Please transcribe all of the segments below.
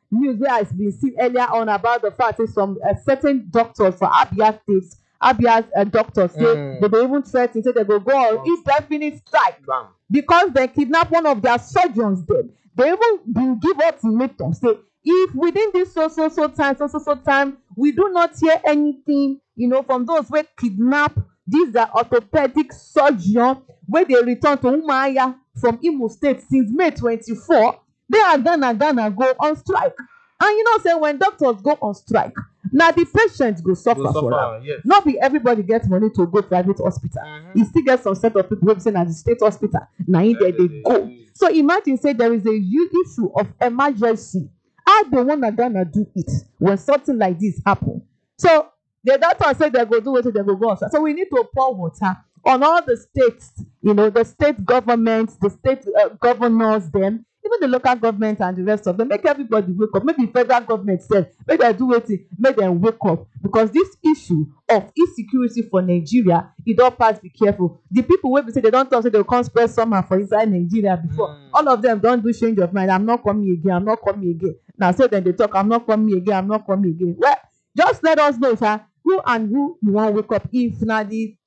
news where I've been seen earlier on about the fact that some certain doctors for Abia states, Abia's doctors say they even threaten, say they go on indefinite strike because they kidnap one of their surgeons. They even been give ultimatum, say if within this so time we do not hear anything, from those who kidnap these are orthopedic surgeon where they return to Umuahia from Imo State since May 24, they are gonna go on strike. And say when doctors go on strike, now the patients go suffer for that. Yes. Not be everybody gets money to go private hospital. You still get some set of people who say at the state hospital. Now there they go. So imagine say there is a huge issue of emergency. How they wanna gonna do it when something like this happen? So the doctor said they go do what they go on. So we need to pour water on all the states, the state governments, the state governors, them, even the local government and the rest of them. Make everybody wake up. Maybe federal government said, make them do it, make them wake up. Because this issue of insecurity for Nigeria, it don't pass, be careful. The people will say they don't talk, so they'll come spread somehow for inside Nigeria before. All of them don't do change of mind. I'm not coming again. Now so then they talk, I'm not coming again. Well, just let us know, sir, who you want to wake up. If now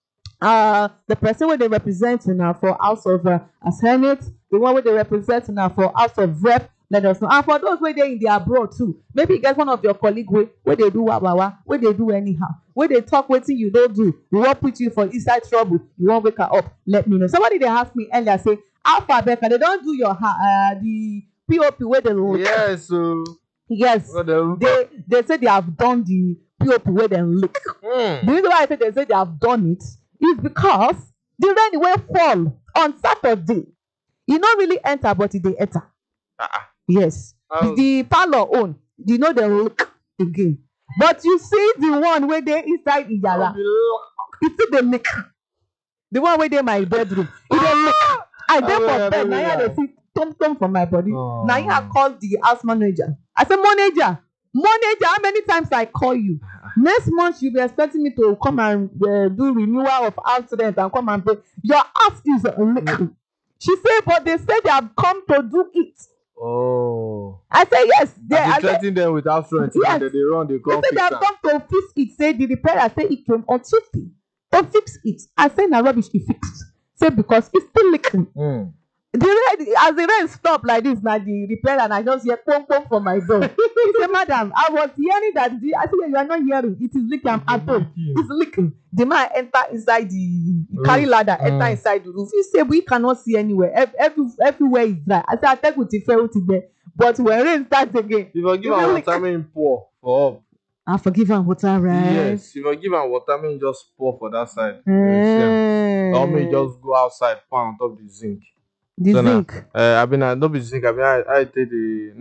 the person where they represent now for House of Senate, the one where they represent now for House of Rep, let us know. And for those where they in the abroad too, maybe you get one of your colleagues where they do where they do anyhow, where they talk wetin you don't do, we won't put you for inside trouble, you won't wake her up, let me know. Somebody they asked me earlier, say, Alpha Becca, they don't do your the POP where they look. Yes, yes, they say they have done the POP where they look. The reason why I say they have done it is because the rain will fall on Saturday. You not really enter, but they enter. Yes. The parlor own, they look again. But you see the one where they inside Iyala. It's the lick. The one where they my bedroom. It's the lick. I dey for bed. Now they see tom from my body. Now I call the house manager. I say, manager, how many times I call you? Next month you'll be expecting me to come and do renewal of house rent and come and pay. Your house is leaking. She said, but they said they have come to do it. Oh. I say yes. They threatening them with house rent. Yes. They run. They come. They said they have come to fix it. Say the repairer say it came on Tuesday to fix it. I say na rubbish he fixed. Say because it's still leaking. The rain, as the rain stop like this, now the repairer and I just hear pom from my door. He said, madam, I was hearing that. I said, you are not hearing. It is leaking. I'm at home. It's leaking. The man enter inside the carry ladder, enter inside the roof. He said, we cannot see anywhere. Everywhere is dry. I said, I take with the there. But when rain starts again, you forgive and water mean pour for up. I forgive and water, right? Yes, you forgive and water mean just pour for that side. Or me just go outside, pour on top the zinc. The so zinc. I mean, no be zinc. I mean, I take the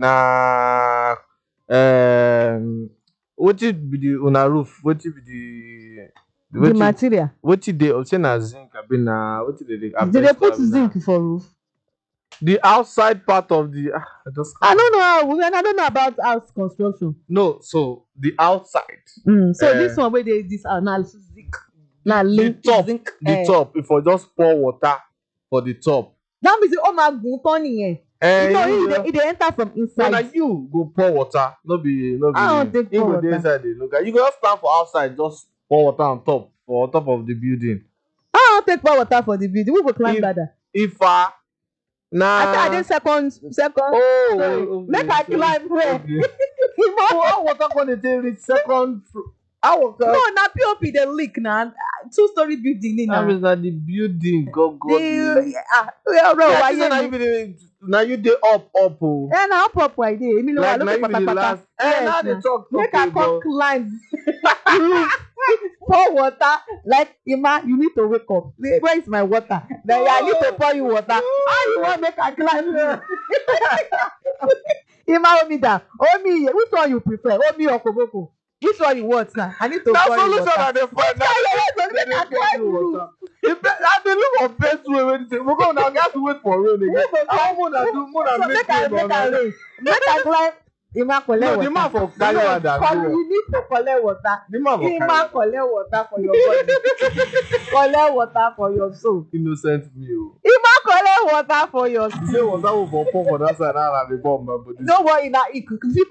what it be the on a roof? What it be the material? What it they say na zinc? I mean, what it they? Did they put zinc for roof? The outside part of the. I don't know. I don't know about house construction. No, so the outside. So this one where they this analysis zinc. Now link the top, zinc. The top. If I just pour water for the top. That means my good funny. It they enter from inside. So like you go pour water, no be. I don't take pour water. Inside they look at you go just stand for outside, just pour water on top of the building. I don't take pour water for the building. We go climb ladder. If I did second. Oh, make I climb where? How water gonna take reach second? No, na POP they leak now. 2-story building now. That means that the building go. Now you dey up. Yeah, now up why dey? Like now you be the last. Now they talk. Make I come climb. Pour water. Like Ima, you need to wake up. Where is my water? Then I need to pour you water. How you want make I climb? Ima, hold me down. Hold me. Which one you prefer? Hold me or Koboko? Which one you want now? I need to pour you water. That's the solution I find now. That's the look of best way when you say, we're going to have to wait for rain again. I want to do more than make rain. Make I climb. Ima collect water. No, the man for carry water. You need to collect water. The man for Ima collect water for your body. Collect water for your soul. Innocent me. Ima collect water for your soul. You say water will pour for that side, and I have a bomb. Don't worry now.